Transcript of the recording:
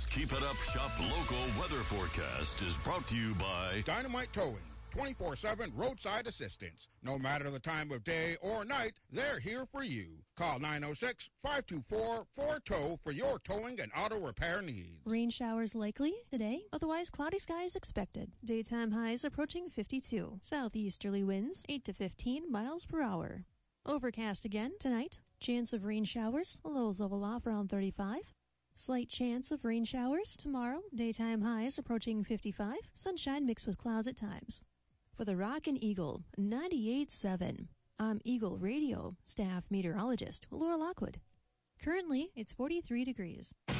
This Keep It Up Shop local weather forecast is brought to you by Dynamite Towing. 24/7 roadside assistance. No matter the time of day or night, they're here for you. Call 906-524-4TOW for your towing and auto repair needs. Rain showers likely today, otherwise cloudy skies expected. Daytime highs approaching 52. Southeasterly winds 8 to 15 miles per hour. Overcast again tonight. Chance of rain showers, lows level off around 35. Slight chance of rain showers tomorrow. Daytime highs approaching 55. Sunshine mixed with clouds at times. For the Rockin' Eagle 98.7, I'm Eagle Radio staff meteorologist Laura Lockwood. Currently, it's 43 degrees.